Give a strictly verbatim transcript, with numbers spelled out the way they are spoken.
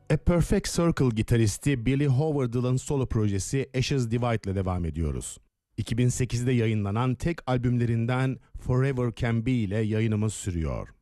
A Perfect Circle gitaristi Billy Howard'ın solo projesi Ashes Divide ile devam ediyoruz. iki bin sekizde yayınlanan tek albümlerinden Forever Can Be ile yayınımız sürüyor.